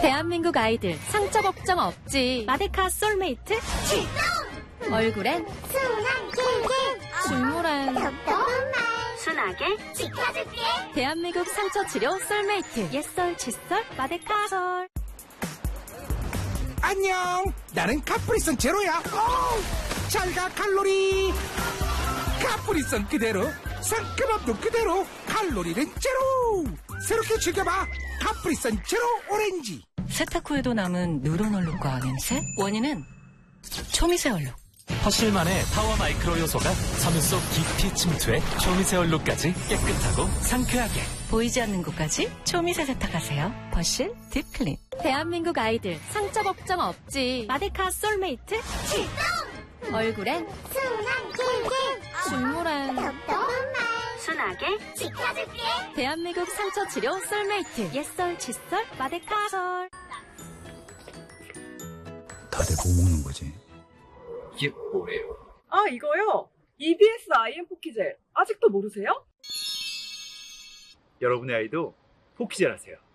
대한민국 아이들 상처 걱정 없지. 마데카 솔메이트 출동! 얼굴엔 순한 킬킬, 눈물엔 톡톡한 말, 순하게 지켜줄게. 대한민국 상처 치료 솔메이트. 옛설 칫솔 마데카 솔. 안녕, 나는 카프리선 제로야. 잘가 칼로리. 카프리선 그대로, 상큼함도 그대로, 칼로리는 제로. 새롭게 즐겨봐, 카프리선 제로 오렌지. 세탁 후에도 남은 누런 얼룩과 냄새? 원인은 초미세 얼룩. 퍼실만의 파워 마이크로 요소가 섬유 속 깊이 침투해 초미세 얼룩까지 깨끗하고 상쾌하게. 보이지 않는 곳까지 초미세 세탁하세요. 퍼실 딥클린. 대한민국 아이들 상처 걱정 없지. 마데카 솔메이트 출동! 얼굴엔 순한 킬킬, 눈물엔 톡톡한 말, 순하게 지켜줄게. 대한민국 상처 치료 솔메이트. 옛설 칫솔 마데카 솔. 다들 뭐 먹는 거지? 이게 뭐예요? 아, 이거요? EBS IM 포키젤. 아직도 모르세요? 여러분의 아이도 포키젤 하세요.